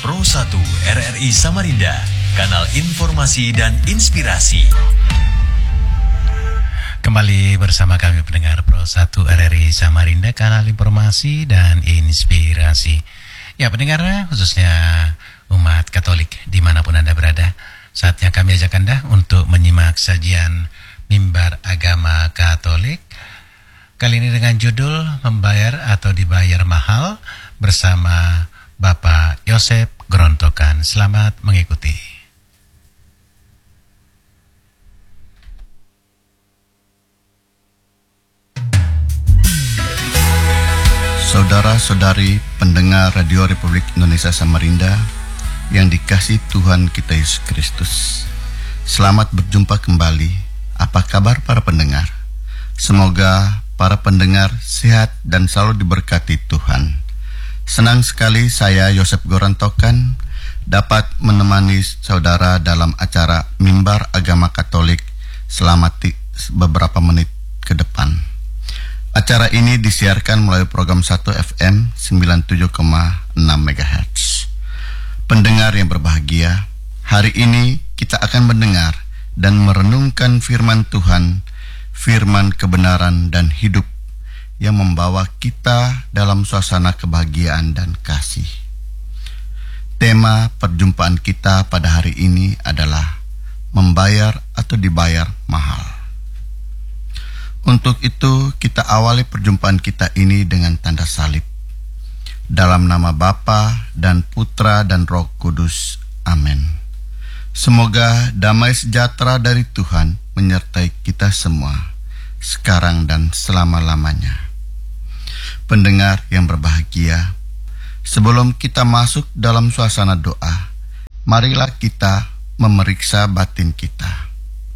Pro 1 RRI Samarinda, kanal informasi dan inspirasi. Kembali bersama kami pendengar Pro 1 RRI Samarinda, kanal informasi dan inspirasi. Ya pendengar, khususnya umat Katolik dimanapun Anda berada, saatnya kami ajak Anda untuk menyimak sajian Mimbar Agama Katolik. Kali ini dengan judul Membayar atau Dibayar Mahal bersama Bapak Yosep Gerontokan. Selamat mengikuti. Saudara-saudari pendengar Radio Republik Indonesia Samarinda yang dikasihi Tuhan kita Yesus Kristus, selamat berjumpa kembali. Apa kabar para pendengar? Semoga para pendengar sehat dan selalu diberkati Tuhan. Senang sekali saya Yosep Gerontokan dapat menemani saudara dalam acara Mimbar Agama Katolik selama beberapa menit ke depan. Acara ini disiarkan melalui program 1 FM 97,6 MHz. Pendengar yang berbahagia, hari ini kita akan mendengar dan merenungkan firman Tuhan, firman kebenaran dan hidup yang membawa kita dalam suasana kebahagiaan dan kasih. Tema perjumpaan kita pada hari ini adalah membayar atau dibayar mahal. Untuk itu kita awali perjumpaan kita ini dengan tanda salib. Dalam nama Bapa dan Putra dan Roh Kudus. Amin. Semoga damai sejahtera dari Tuhan menyertai kita semua, sekarang dan selama-lamanya. Pendengar yang berbahagia, sebelum kita masuk dalam suasana doa, marilah kita memeriksa batin kita.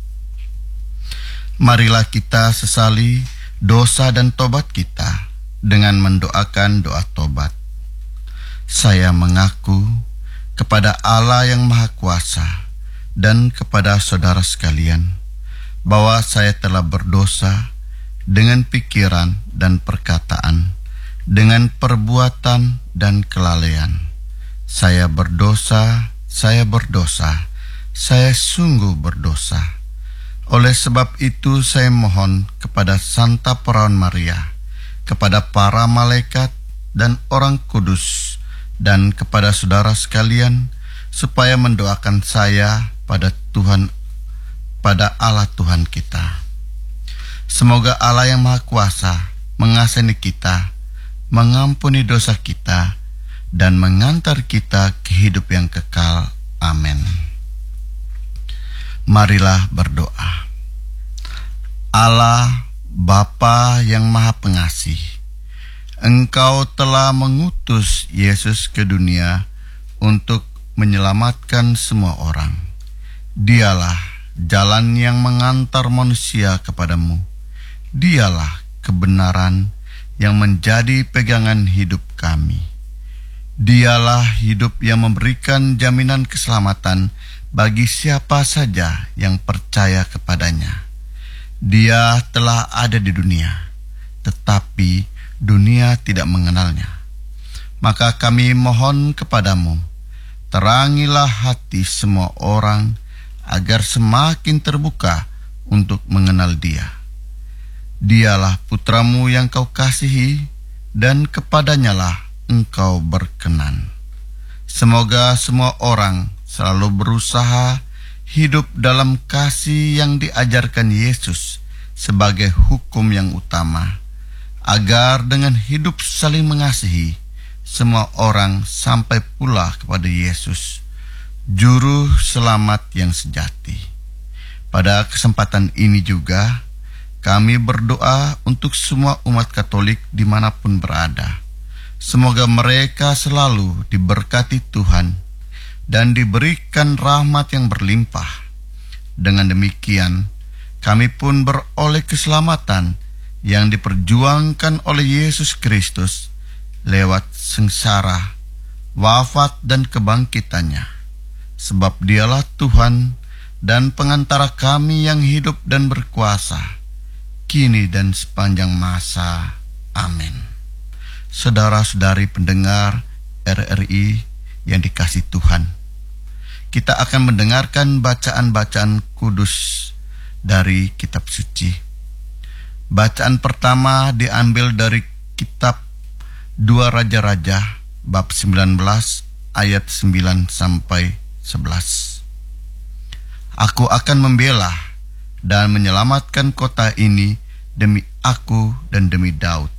Marilah kita sesali dosa dan tobat kita dengan mendoakan doa tobat. Saya mengaku kepada Allah yang Maha Kuasa dan kepada saudara sekalian bahwa saya telah berdosa dengan pikiran dan perkataan, dengan perbuatan dan kelalaian. Saya berdosa, saya sungguh berdosa. Oleh sebab itu saya mohon kepada Santa Perawan Maria, kepada para malaikat dan orang kudus, dan kepada saudara sekalian, supaya mendoakan saya pada Tuhan, pada Allah Tuhan kita. Semoga Allah yang Maha Kuasa mengasihani kita, mengampuni dosa kita, dan mengantar kita ke hidup yang kekal. Amin. Marilah berdoa. Allah, Bapa yang Maha Pengasih, Engkau telah mengutus Yesus ke dunia untuk menyelamatkan semua orang. Dialah jalan yang mengantar manusia kepadamu. Dialah kebenaran yang menjadi pegangan hidup kami. Dialah hidup yang memberikan jaminan keselamatan bagi siapa saja yang percaya kepadanya. Dia telah ada di dunia, tetapi dunia tidak mengenalnya. Maka kami mohon kepadamu, terangilah hati semua orang agar semakin terbuka untuk mengenal Dia. Dialah putramu yang kau kasihi, dan kepadanyalah engkau berkenan. Semoga semua orang selalu berusaha hidup dalam kasih yang diajarkan Yesus sebagai hukum yang utama, agar dengan hidup saling mengasihi, semua orang sampai pula kepada Yesus, Juru Selamat yang sejati. Pada kesempatan ini juga, kami berdoa untuk semua umat Katolik dimanapun berada. Semoga mereka selalu diberkati Tuhan dan diberikan rahmat yang berlimpah. Dengan demikian, kami pun beroleh keselamatan yang diperjuangkan oleh Yesus Kristus lewat sengsara, wafat dan kebangkitannya. Sebab Dialah Tuhan dan pengantara kami yang hidup dan berkuasa, kini dan sepanjang masa. Amin. Saudara-saudari pendengar RRI yang dikasihi Tuhan, kita akan mendengarkan bacaan-bacaan kudus dari kitab suci. Bacaan pertama diambil dari kitab 2 Raja-Raja bab 19 ayat 9 sampai 11. Aku akan membela dan menyelamatkan kota ini demi aku dan demi Daud.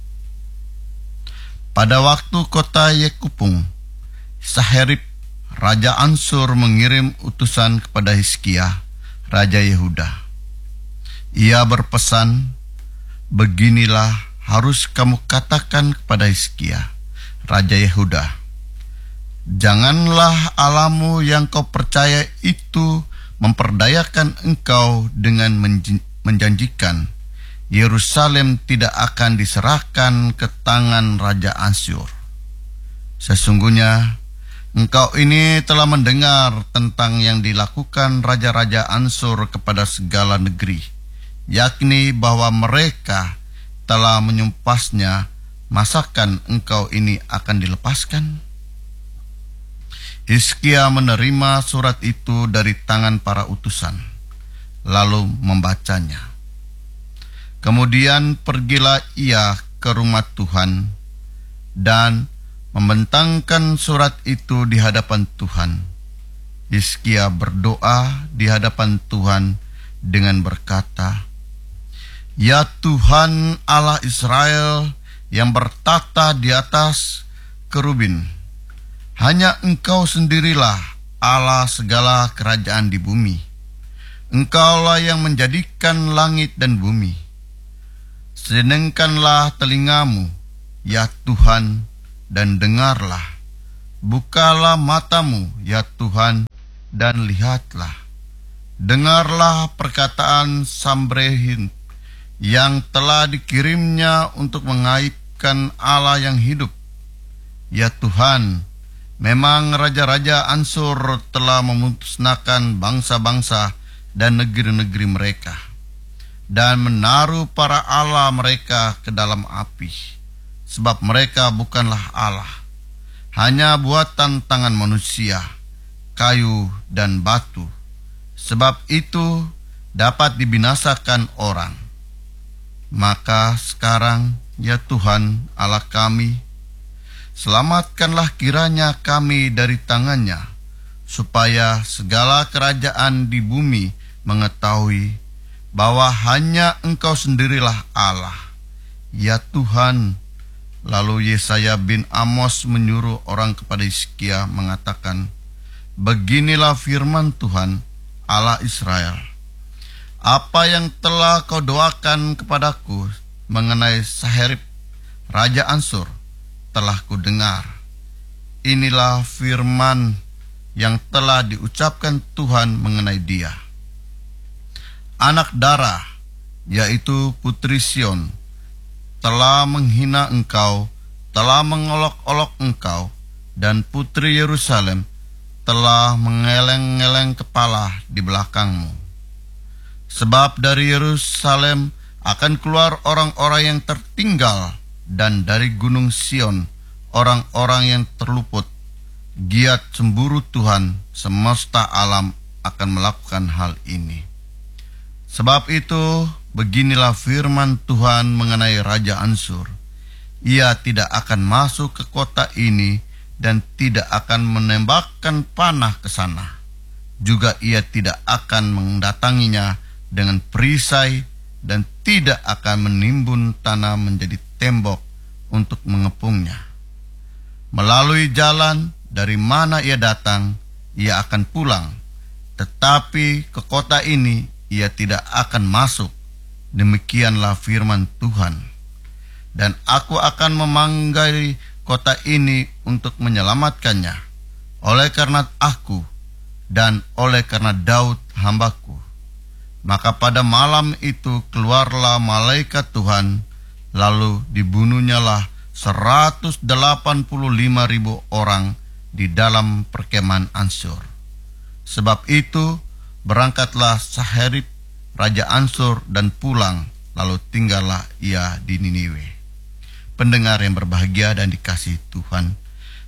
Pada waktu kota Yekupung, Saherib, Raja Ansur mengirim utusan kepada Hizkia, Raja Yehuda. Ia berpesan, beginilah harus kamu katakan kepada Hizkia, Raja Yehuda. Janganlah Allahmu yang kau percaya itu memperdayakan engkau dengan menjanjikan Yerusalem tidak akan diserahkan ke tangan Raja Asyur. Sesungguhnya engkau ini telah mendengar tentang yang dilakukan raja-raja Ansur kepada segala negeri, yakni bahwa mereka telah menyumpasnya. Masakan engkau ini akan dilepaskan? Hizkia menerima surat itu dari tangan para utusan, lalu membacanya. Kemudian pergilah ia ke rumah Tuhan dan membentangkan surat itu di hadapan Tuhan. Hizkia berdoa di hadapan Tuhan dengan berkata, Ya Tuhan Allah Israel yang bertata di atas kerubin, hanya Engkau sendirilah Allah segala kerajaan di bumi. Engkaulah yang menjadikan langit dan bumi. Sedengkanlah telingamu, ya Tuhan, dan dengarlah. Bukalah matamu, ya Tuhan, dan lihatlah. Dengarlah perkataan Sambrehin yang telah dikirimnya untuk mengaibkan Allah yang hidup. Ya Tuhan, memang raja-raja Ansur telah memusnahkan bangsa-bangsa dan negeri-negeri mereka, dan menaruh para Allah mereka ke dalam api, sebab mereka bukanlah Allah, hanya buatan tangan manusia, kayu dan batu. Sebab itu dapat dibinasakan orang. Maka sekarang, ya Tuhan Allah kami, selamatkanlah kiranya kami dari tangannya, supaya segala kerajaan di bumi mengetahui bahwa hanya Engkau sendirilah Allah, ya Tuhan. Lalu Yesaya bin Amos menyuruh orang kepada Hizkia mengatakan, beginilah firman Tuhan Allah Israel, apa yang telah kau doakan kepadaku mengenai Saherib, Raja Ansur, telah kudengar. Inilah firman yang telah diucapkan Tuhan mengenai dia. Anak darah, yaitu putri Sion, telah menghina engkau, telah mengolok-olok engkau, dan putri Yerusalem telah mengeleng-eleng kepala di belakangmu. Sebab dari Yerusalem akan keluar orang-orang yang tertinggal, dan dari gunung Sion orang-orang yang terluput. Giat cemburu Tuhan semesta alam akan melakukan hal ini. Sebab itu, beginilah firman Tuhan mengenai Raja Ansur. Ia tidak akan masuk ke kota ini dan tidak akan menembakkan panah ke sana. Juga ia tidak akan mendatanginya dengan perisai dan tidak akan menimbun tanah menjadi tembok untuk mengepungnya. Melalui jalan dari mana ia datang, ia akan pulang. Tetapi ke kota ini ia tidak akan masuk. Demikianlah firman Tuhan. Dan aku akan memanggai kota ini untuk menyelamatkannya, oleh karena aku dan oleh karena Daud hambaku. Maka pada malam itu keluarlah malaikat Tuhan, lalu dibunuhnyalah 185.000 orang di dalam perkemahan Ansur. Sebab itu berangkatlah Saherib, Raja Ansur, dan pulang, lalu tinggallah ia di Niniwe. Pendengar yang berbahagia dan dikasihi Tuhan,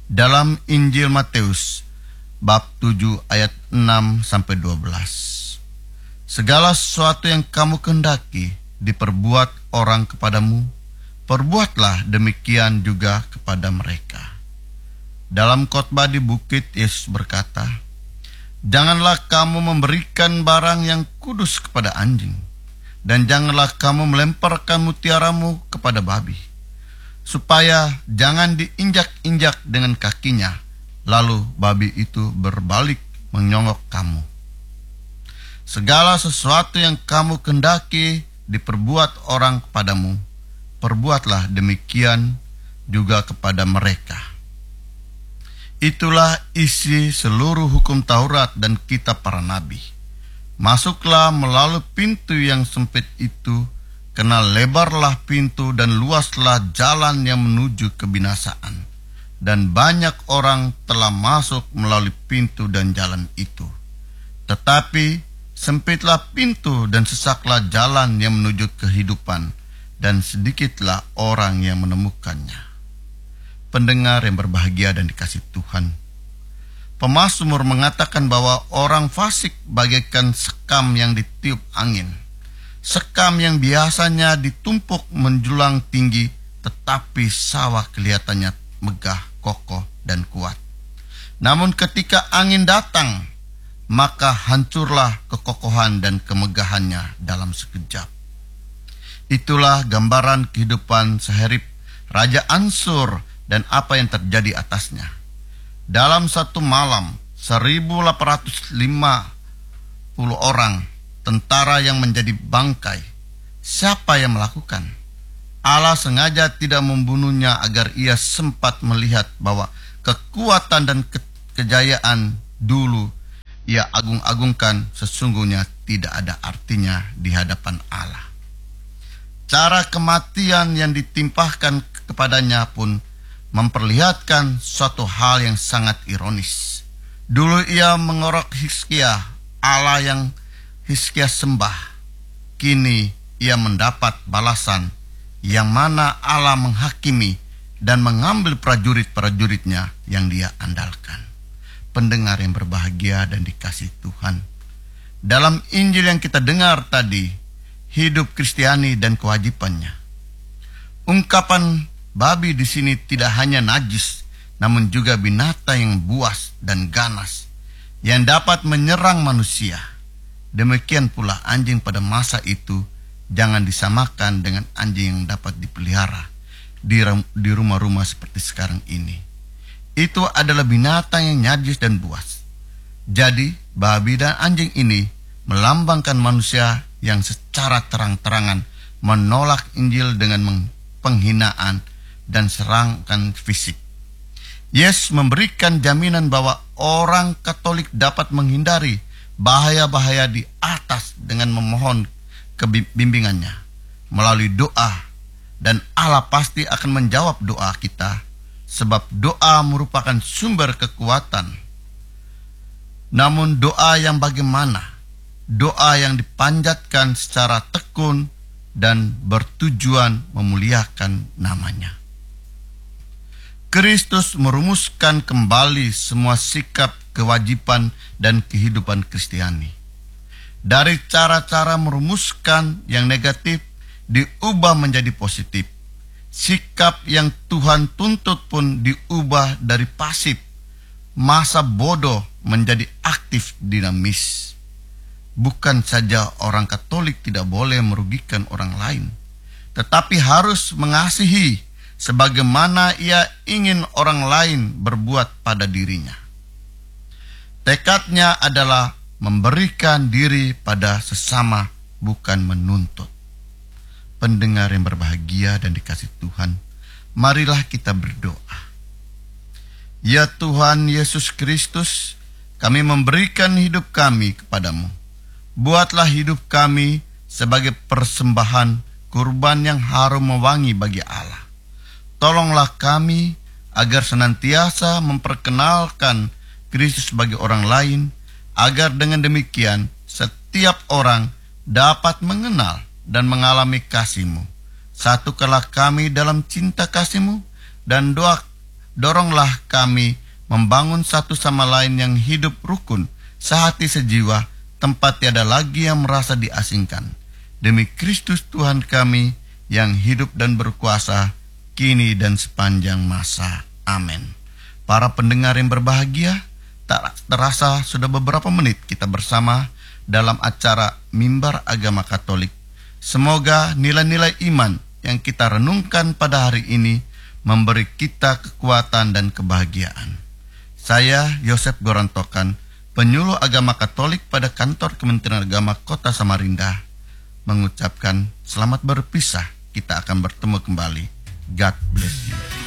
dalam Injil Matius bab 7 ayat 6 sampai 12. Segala sesuatu yang kamu kehendaki diperbuat orang kepadamu, perbuatlah demikian juga kepada mereka. Dalam khotbah di bukit, Yesus berkata, janganlah kamu memberikan barang yang kudus kepada anjing, dan janganlah kamu melemparkan mutiaramu kepada babi, supaya jangan diinjak-injak dengan kakinya, lalu babi itu berbalik menyongok kamu. Segala sesuatu yang kamu kehendaki diperbuat orang kepadamu, perbuatlah demikian juga kepada mereka. Itulah isi seluruh hukum Taurat dan kitab para nabi. Masuklah melalui pintu yang sempit itu, karena lebarlah pintu dan luaslah jalan yang menuju kebinasaan, dan banyak orang telah masuk melalui pintu dan jalan itu. Tetapi sempitlah pintu dan sesaklah jalan yang menuju kehidupan, dan sedikitlah orang yang menemukannya. Pendengar yang berbahagia dan dikasihi Tuhan, pemazmur mengatakan bahwa orang fasik bagaikan sekam yang ditiup angin. Sekam yang biasanya ditumpuk menjulang tinggi, tetapi sawah kelihatannya megah, kokoh, dan kuat. Namun ketika angin datang, maka hancurlah kekokohan dan kemegahannya dalam sekejap. Itulah gambaran kehidupan Seherib, Raja Ansur, dan apa yang terjadi atasnya. Dalam satu malam, 1.850 orang tentara yang menjadi bangkai. Siapa yang melakukan? Allah sengaja tidak membunuhnya agar ia sempat melihat bahwa kekuatan dan kejayaan dulu ia agung-agungkan sesungguhnya tidak ada artinya di hadapan Allah. Cara kematian yang ditimpahkan kepadanya pun memperlihatkan suatu hal yang sangat ironis. Dulu ia mengorok Hizkia, Allah yang Hizkia sembah. Kini ia mendapat balasan yang mana Allah menghakimi dan mengambil prajurit-prajuritnya yang dia andalkan. Pendengar yang berbahagia dan dikasihi Tuhan, dalam Injil yang kita dengar tadi, hidup Kristiani dan kewajibannya. Ungkapan babi di sini tidak hanya najis, namun juga binatang yang buas dan ganas yang dapat menyerang manusia. Demikian pula anjing pada masa itu jangan disamakan dengan anjing yang dapat dipelihara di rumah-rumah seperti sekarang ini. Itu adalah binatang yang najis dan buas. Jadi babi dan anjing ini melambangkan manusia yang secara terang-terangan menolak Injil dengan penghinaan dan serangan fisik. Yesus memberikan jaminan bahwa orang Katolik dapat menghindari bahaya-bahaya di atas dengan memohon kebimbingannya melalui doa, dan Allah pasti akan menjawab doa kita, sebab doa merupakan sumber kekuatan. Namun doa yang bagaimana? Doa yang dipanjatkan secara tekun dan bertujuan memuliakan namanya. Kristus merumuskan kembali semua sikap, kewajiban, dan kehidupan Kristiani. Dari cara-cara merumuskan yang negatif diubah menjadi positif. Sikap yang Tuhan tuntut pun diubah dari pasif, masa bodoh, menjadi aktif, dinamis. Bukan saja orang Katolik tidak boleh merugikan orang lain, tetapi harus mengasihi sebagaimana ia ingin orang lain berbuat pada dirinya. Tekadnya adalah memberikan diri pada sesama, bukan menuntut. Pendengar yang berbahagia dan dikasihi Tuhan, marilah kita berdoa. Ya Tuhan Yesus Kristus, kami memberikan hidup kami kepadamu. Buatlah hidup kami sebagai persembahan kurban yang harum mewangi bagi Allah. Tolonglah kami agar senantiasa memperkenalkan Kristus bagi orang lain, agar dengan demikian setiap orang dapat mengenal dan mengalami kasih-Mu. Satukanlah kami dalam cinta kasih-Mu, dan doronglah kami membangun satu sama lain yang hidup rukun, sehati sejiwa, tempat tiada lagi yang merasa diasingkan. Demi Kristus Tuhan kami yang hidup dan berkuasa, kini dan sepanjang masa. Amin. Para pendengar yang berbahagia, tak terasa sudah beberapa menit kita bersama dalam acara Mimbar Agama Katolik. Semoga nilai-nilai iman yang kita renungkan pada hari ini memberi kita kekuatan dan kebahagiaan. Saya, Yosef Gorantokan, penyuluh agama Katolik pada kantor Kementerian Agama Kota Samarinda, mengucapkan selamat berpisah. Kita akan bertemu kembali. God bless you.